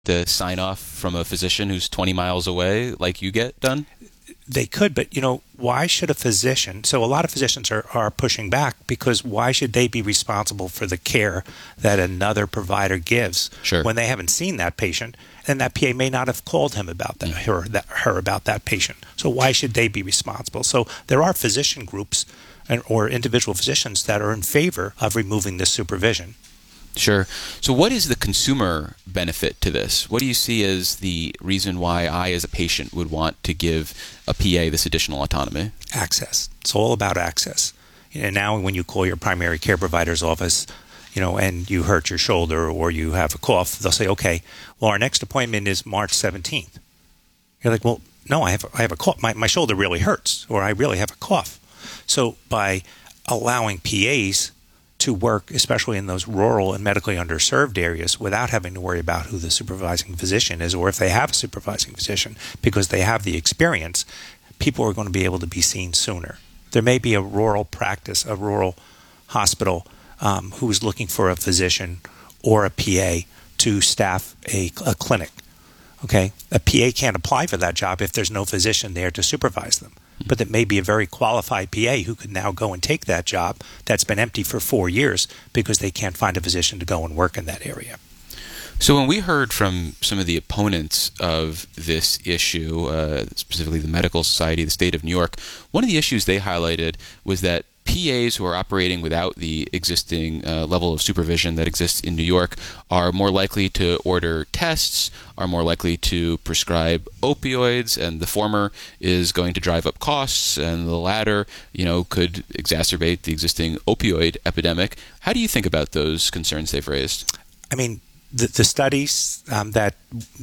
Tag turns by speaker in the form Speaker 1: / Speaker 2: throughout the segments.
Speaker 1: the sign off from a physician who's 20 miles away like you get done?
Speaker 2: They could, but why should a physician? So a lot of physicians are pushing back because why should they be responsible for the care that another provider gives when they haven't seen that patient, and that PA may not have called him about that, her about that patient. So why should they be responsible? So there are physician groups or individual physicians that are in favor of removing this supervision.
Speaker 1: Sure. So what is the consumer benefit to this? What do you see as the reason why I, as a patient, would want to give a PA this additional autonomy?
Speaker 2: Access. It's all about access. Now when you call your primary care provider's office, and you hurt your shoulder or you have a cough, they'll say, okay, well, our next appointment is March 17th. You're like, well, no, I have a cough. My shoulder really hurts, or I really have a cough. So by allowing PAs to work, especially in those rural and medically underserved areas, without having to worry about who the supervising physician is, or if they have a supervising physician, because they have the experience, people are going to be able to be seen sooner. There may be a rural practice, a rural hospital who is looking for a physician or a PA to staff a clinic. Okay, a PA can't apply for that job if there's no physician there to supervise them. But that may be a very qualified PA who could now go and take that job that's been empty for 4 years because they can't find a physician to go and work in that area.
Speaker 1: So when we heard from some of the opponents of this issue, specifically the Medical Society of the State of New York, one of the issues they highlighted was that PAs who are operating without the existing level of supervision that exists in New York are more likely to order tests, are more likely to prescribe opioids, and the former is going to drive up costs, and the latter, could exacerbate the existing opioid epidemic. How do you think about those concerns they've raised?
Speaker 2: I mean, the studies that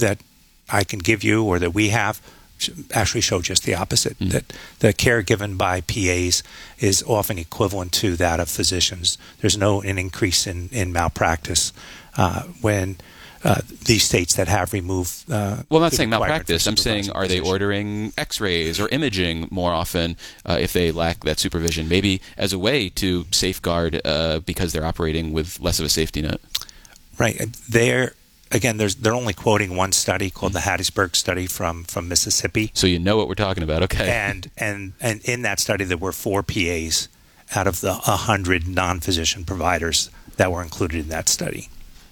Speaker 2: I can give you or that we have actually show just the opposite, that the care given by PAs is often equivalent to that of physicians. There's an increase in malpractice when these states that have removed...
Speaker 1: well, I'm not saying malpractice. I'm saying, are they ordering x-rays or imaging more often if they lack that supervision, maybe as a way to safeguard because they're operating with less of a safety net?
Speaker 2: Right. Again, they're only quoting one study called the Hattiesburg study from Mississippi.
Speaker 1: So you know what we're talking about, okay?
Speaker 2: And in that study, there were 4 PAs out of the 100 non-physician providers that were included in that study.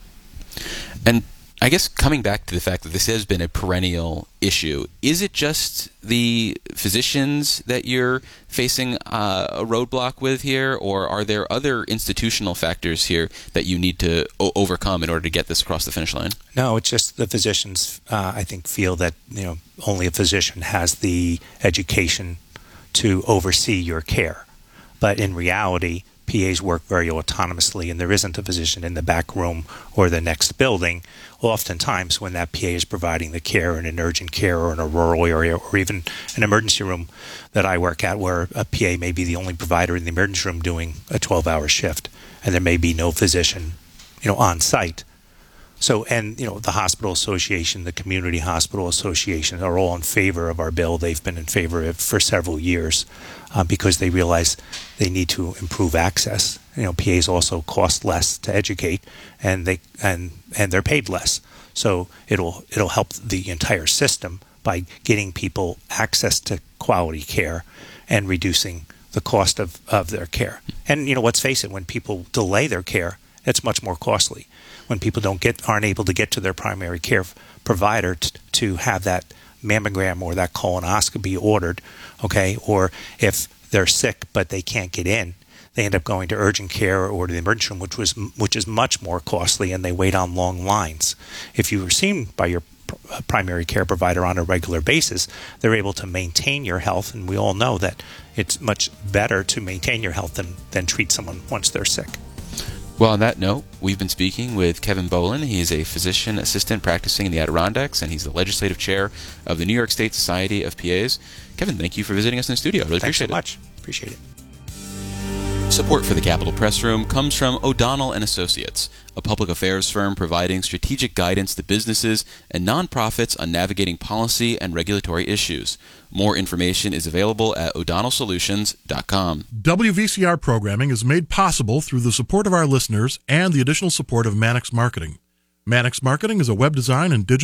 Speaker 1: And I guess coming back to the fact that this has been a perennial issue, is it just the physicians that you're facing a roadblock with here, or are there other institutional factors here that you need to overcome in order to get this across the finish line?
Speaker 2: No, it's just the physicians, I think, feel that only a physician has the education to oversee your care. But in reality, PAs work very autonomously, and there isn't a physician in the back room or the next building. Oftentimes, when that PA is providing the care in an urgent care or in a rural area or even an emergency room that I work at, where a PA may be the only provider in the emergency room doing a 12-hour shift, and there may be no physician, on site. So, and the hospital association, the community hospital association are all in favor of our bill. They've been in favor of it for several years because they realize they need to improve access. PAs also cost less to educate, and they're paid less. So it'll help the entire system by getting people access to quality care and reducing the cost of their care. And let's face it, when people delay their care, it's much more costly. When people aren't able to get to their primary care provider to have that mammogram or that colonoscopy ordered, okay, or if they're sick but they can't get in, they end up going to urgent care or to the emergency room, which is much more costly, and they wait on long lines. If you were seen by your primary care provider on a regular basis, they're able to maintain your health, and we all know that it's much better to maintain your health than treat someone once they're sick.
Speaker 1: Well, on that note, we've been speaking with Kevin Bolin. He is a physician assistant practicing in the Adirondacks, and he's the legislative chair of the New York State Society of PAs. Kevin, thank you for visiting us in the studio. I really appreciate it.
Speaker 2: Thanks so much. Appreciate it.
Speaker 1: Support for the Capitol Press Room comes from O'Donnell & Associates, a public affairs firm providing strategic guidance to businesses and nonprofits on navigating policy and regulatory issues. More information is available at o'donnellsolutions.com.
Speaker 3: WVCR programming is made possible through the support of our listeners and the additional support of Mannix Marketing. Mannix Marketing is a web design and digital